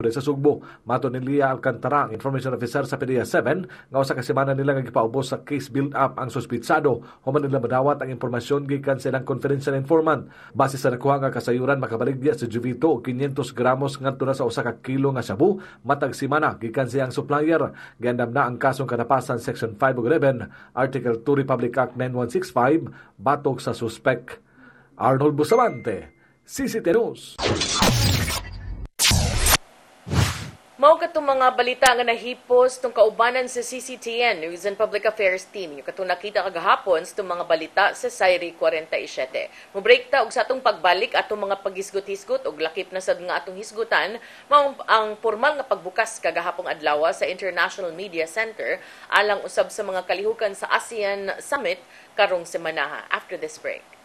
sa Sugbo. Mato ni Lia Alcantara, information officer sa PDEA 7, nga usa ka semana nila nga gipaubos sa case build-up ang suspitsado. Human nila madawat ang impormasyon gikan sa ilang confidential informant. Base sa nakuha nga kasayuran, makabaligya sa Juvito og 500 gramos ngadto na sa usa ka kilo nga shabu matag semana gikan sa iyang supplier. Giandam na ang kasong katapasan Section 5 ug 11, Article 2 Republic Act 9165 batok sa suspect. Arnold Bustamante, CCTV News. Mao katong mga balita nga nahipos tong kaubanan sa CCTN News and Public Affairs Team. Yung katong nakita kagahapon sa mga balita sa Sayri 47. Mo-break ta og sa atong pagbalik atong mga paghisgot-hisgot og lakip na sad nga atong hisgutan mao ang formal nga pagbukas kagahapong adlaw sa International Media Center alang usab sa mga kalihukan sa ASEAN Summit karong semana after this break.